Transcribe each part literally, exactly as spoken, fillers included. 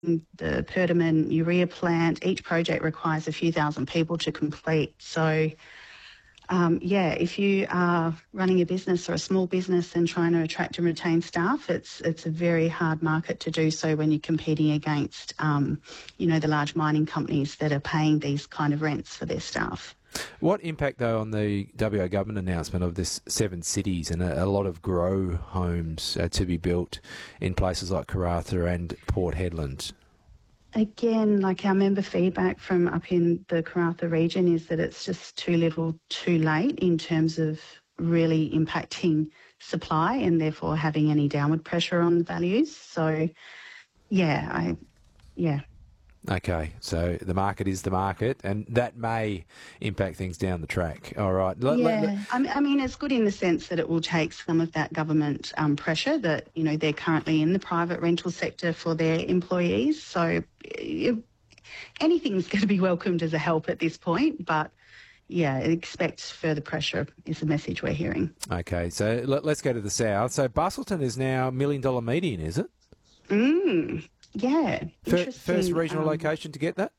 the Perdaman urea plant. Each project requires a few thousand people to complete. So, um, yeah, if you are running a business or a small business and trying to attract and retain staff, it's it's a very hard market to do so when you're competing against, um, you know, the large mining companies that are paying these kind of rents for their staff. What impact, though, on the W A government announcement of this seven cities and a, a lot of grow homes uh, to be built in places like Karratha and Port Hedland? Again, like our member feedback from up in the Karratha region is that it's just too little too late in terms of really impacting supply and therefore having any downward pressure on values. So, yeah, I, yeah. Okay, so the market is the market, and that may impact things down the track. All right. Let, yeah, let, let... I mean, it's good in the sense that it will take some of that government um, pressure that, you know, they're currently in the private rental sector for their employees. So it, anything's going to be welcomed as a help at this point, but yeah, expect further pressure is the message we're hearing. Okay, so let, let's go to the south. So Busselton is now a million dollar median, is it? Mm. Yeah. First, first regional um, location to get that?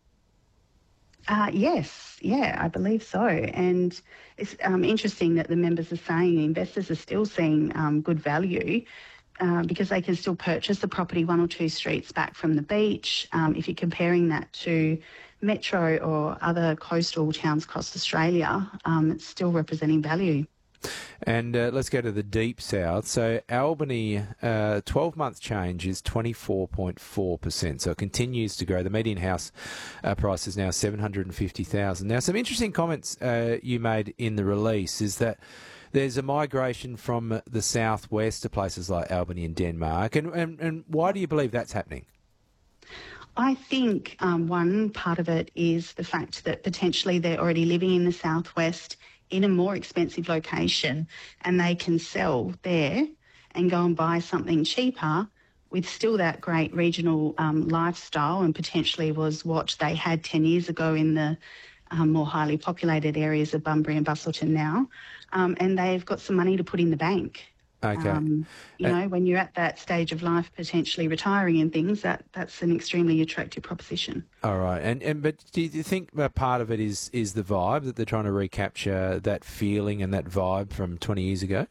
Uh, yes, yeah, I believe so. And it's um, interesting that the members are saying investors are still seeing um, good value uh, because they can still purchase the property one or two streets back from the beach. Um, if you're comparing that to metro or other coastal towns across Australia, um, it's still representing value. And uh, let's go to the deep south. So Albany, uh, twelve-month change is twenty-four point four percent. So it continues to grow. The median house uh, price is now seven hundred fifty thousand dollars. Now, some interesting comments uh, you made in the release is that there's a migration from the southwest to places like Albany and Denmark. And, and, and why do you believe that's happening? I think um, one part of it is the fact that potentially they're already living in the southwest in a more expensive location and they can sell there and go and buy something cheaper with still that great regional um, lifestyle, and potentially was what they had ten years ago in the um, more highly populated areas of Bunbury and Busselton now. Um, and they've got some money to put in the bank. Okay. Um, you uh, know, when you're at that stage of life, potentially retiring and things, that that's an extremely attractive proposition. All right, and and but do you think that part of it is is the vibe, that they're trying to recapture that feeling and that vibe from twenty years ago?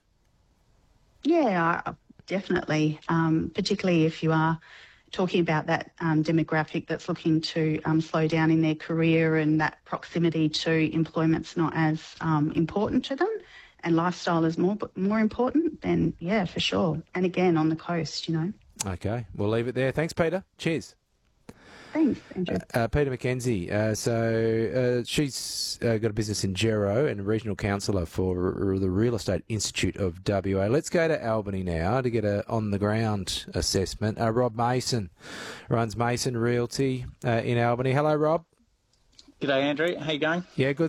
Yeah, definitely. Um, particularly if you are talking about that um, demographic that's looking to um, slow down in their career, and that proximity to employment's not as um, important to them, and lifestyle is more more important, then yeah, for sure. And again, on the coast, you know. Okay, we'll leave it there. Thanks, Peter. Cheers. Thanks, Andrew. Uh, uh, Peter McKenzie. Uh, so uh, she's uh, got a business in Gero and a regional councillor for r- the Real Estate Institute of W A. Let's go to Albany now to get a on-the-ground assessment. Uh, Rob Mason runs Mason Realty uh, in Albany. Hello, Rob. G'day, Andrew. How you going? Yeah, good.